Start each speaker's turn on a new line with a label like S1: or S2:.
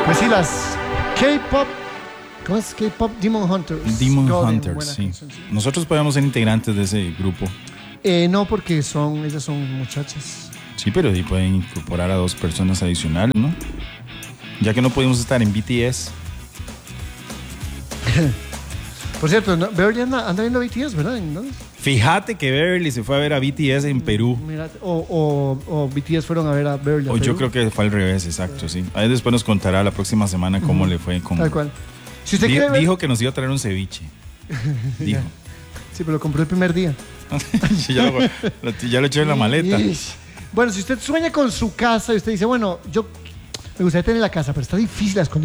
S1: Pues sí, las K-pop. ¿Cómo es? K-pop Demon Hunters.
S2: Demon
S1: Golden,
S2: Hunters, sí.
S1: canción, sí.
S2: Nosotros podemos ser integrantes de ese grupo.
S1: No, porque ellas son muchachas.
S2: Sí, pero ahí pueden incorporar a 2 personas adicionales, ¿no? Ya que no podemos estar en BTS.
S1: Por cierto, Beverly anda viendo BTS, ¿verdad? ¿Dónde?
S2: Fíjate que Beverly se fue a ver a BTS en Perú.
S1: Mira, o BTS fueron a ver a Beverly.
S2: O yo creo que fue al revés, exacto, sí. Ahí después nos contará la próxima semana cómo le fue con...
S1: Tal cual. Si usted quiere ver...
S2: Dijo que nos iba a traer un ceviche. Dijo.
S1: Sí, pero lo compró el primer día.
S2: Sí, ya lo eché en la maleta.
S1: Bueno, si usted sueña con su casa y usted dice, bueno, yo me gustaría tener la casa, pero está difícil las condiciones.